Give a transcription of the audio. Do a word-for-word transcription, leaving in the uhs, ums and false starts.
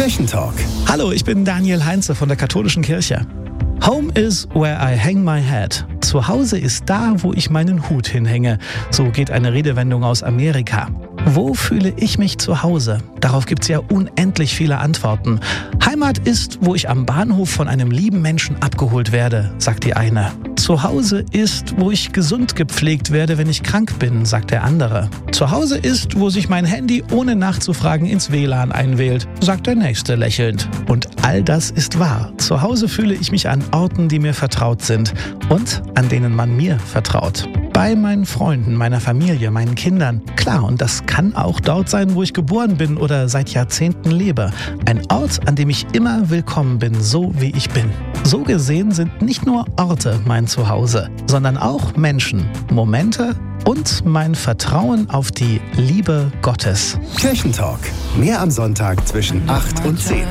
Kirchentalk. Hallo, ich bin Daniel Heinze von der Katholischen Kirche. Home is where I hang my hat. Zu Hause ist da, wo ich meinen Hut hinhänge. So geht eine Redewendung aus Amerika. Wo fühle ich mich zu Hause? Darauf gibt es ja unendlich viele Antworten. Heimat ist, wo ich am Bahnhof von einem lieben Menschen abgeholt werde, sagt die eine. Zu Hause ist, wo ich gesund gepflegt werde, wenn ich krank bin, sagt der andere. Zu Hause ist, wo sich mein Handy ohne nachzufragen ins W L A N einwählt, sagt der Nächste lächelnd. Und all das ist wahr. Zu Hause fühle ich mich an Orten, die mir vertraut sind und an denen man mir vertraut. Bei meinen Freunden, meiner Familie, meinen Kindern. Klar, und das kann auch dort sein, wo ich geboren bin oder seit Jahrzehnten lebe. Ein Ort, an dem ich immer willkommen bin, so wie ich bin. So gesehen sind nicht nur Orte mein Zuhause, sondern auch Menschen, Momente und mein Vertrauen auf die Liebe Gottes. Kirchentalk. Mehr am Sonntag zwischen acht und zehn.